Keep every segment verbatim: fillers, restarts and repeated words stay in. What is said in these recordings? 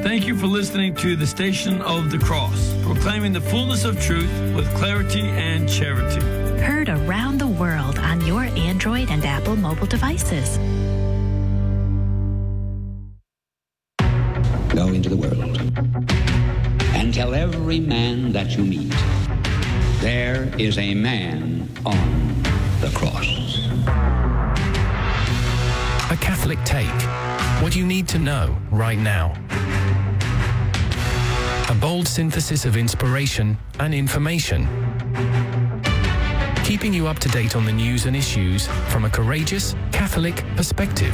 Thank you for listening to the Station of the Cross, proclaiming the fullness of truth with clarity and charity. Heard around the world on your Android and Apple mobile devices. Go into the world and tell every man that you meet, there is a man on the cross. A Catholic Take. What you need to know right now. A bold synthesis of inspiration and information. Keeping you up to date on the news and issues from a courageous Catholic perspective.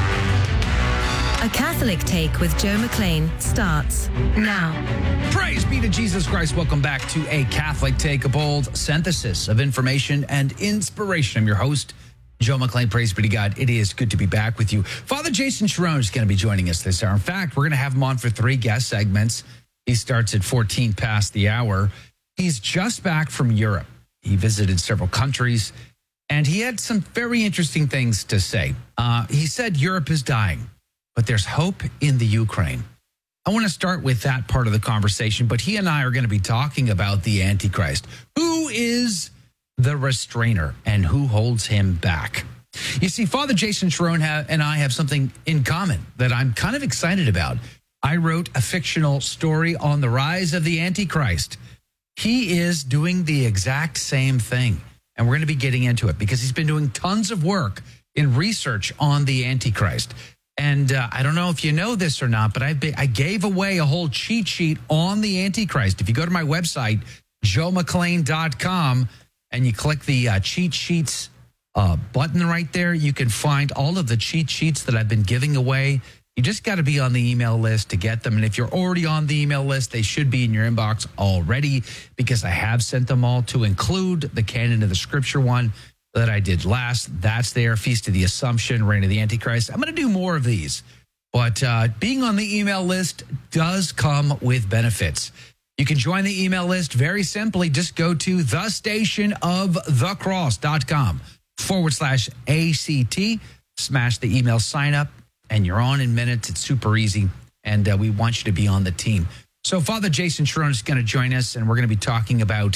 A Catholic Take with Joe McLean starts now. Praise be to Jesus Christ. Welcome back to A Catholic Take, a bold synthesis of information and inspiration. I'm your host, Joe McLean. Praise be to God. It is good to be back with you. Father Jason Cherone is going to be joining us this hour. In fact, we're going to have him on for three guest segments. He starts at fourteen past the hour. He's just back from Europe. He visited several countries, and he had some very interesting things to say. Uh, he said Europe is dying, but there's hope in the Ukraine. I want to start with that part of the conversation, but he and I are going to be talking about the Antichrist. Who is the restrainer and who holds him back? You see, Father Jason Cherone ha- and I have something in common that I'm kind of excited about. I wrote a fictional story on the rise of the Antichrist. He is doing the exact same thing, and we're going to be getting into it because he's been doing tons of work in research on the Antichrist. And uh, I don't know if you know this or not, but I, be, I gave away a whole cheat sheet on the Antichrist. If you go to my website, joe mclean dot com, and you click the uh, cheat sheets uh, button right there, you can find all of the cheat sheets that I've been giving away. You just got to be on the email list to get them. And if you're already on the email list, they should be in your inbox already because I have sent them all, to include the Canon of the Scripture one that I did last. That's there. Feast of the Assumption, Reign of the Antichrist. I'm going to do more of these. But uh, being on the email list does come with benefits. You can join the email list very simply. Just go to the station of the cross dot com forward slash ACT. Smash the email sign up, and you're on in minutes. It's super easy, and uh, we want you to be on the team. So Father Jason Cherone is going to join us, and we're going to be talking about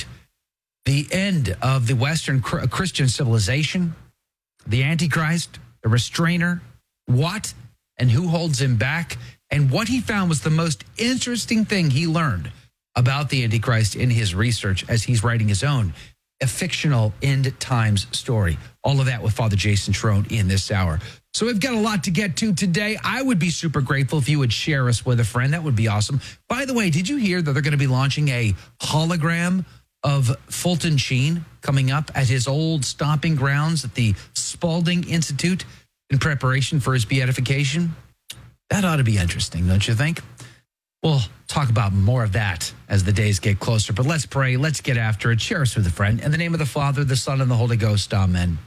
the end of the Western Christian civilization, the Antichrist, the restrainer, what and who holds him back, and what he found was the most interesting thing he learned about the Antichrist in his research as he's writing his own a fictional end times story. All of that with Father Jason Cherone in this hour. So we've got a lot to get to today. I would be super grateful if you would share us with a friend. That would be awesome. By the way, did you hear that they're going to be launching a hologram of Fulton Sheen coming up at his old stomping grounds at the Spalding Institute in preparation for his beatification? That ought to be interesting, don't you think? We'll talk about more of that as the days get closer. But let's pray. Let's get after it. Share us with a friend. In the name of the Father, the Son, and the Holy Ghost. Amen.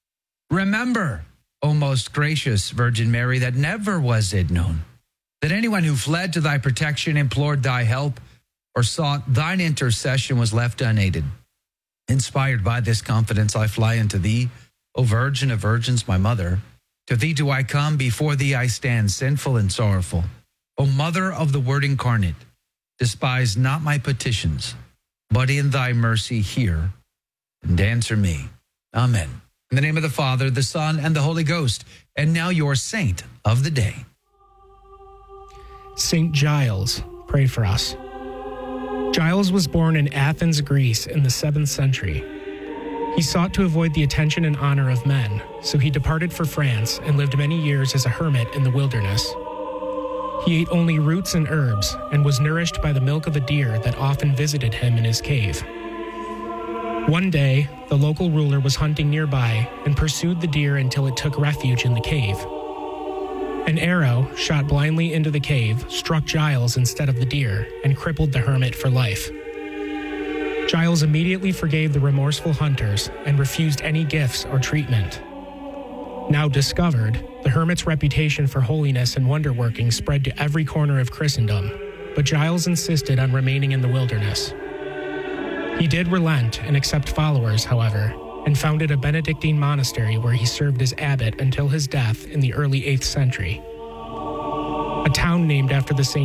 Remember, O most gracious Virgin Mary, that never was it known that anyone who fled to thy protection, implored thy help, or sought thine intercession was left unaided. Inspired by this confidence, I fly unto thee, O Virgin of Virgins, my mother. To thee do I come, before thee I stand, sinful and sorrowful. O Mother of the Word incarnate, despise not my petitions, but in thy mercy hear and answer me. Amen. In the name of the Father, the Son, and the Holy Ghost. And now your saint of the day. Saint Giles, pray for us. Giles was born in Athens, Greece in the seventh century. He sought to avoid the attention and honor of men, so he departed for France and lived many years as a hermit in the wilderness. He ate only roots and herbs and was nourished by the milk of a deer that often visited him in his cave. One day, the local ruler was hunting nearby and pursued the deer until it took refuge in the cave. An arrow, shot blindly into the cave, struck Giles instead of the deer and crippled the hermit for life. Giles immediately forgave the remorseful hunters and refused any gifts or treatment. Now discovered, the hermit's reputation for holiness and wonder-working spread to every corner of Christendom, but Giles insisted on remaining in the wilderness. He did relent and accept followers, however, and founded a Benedictine monastery where he served as abbot until his death in the early eighth century. A town named after the same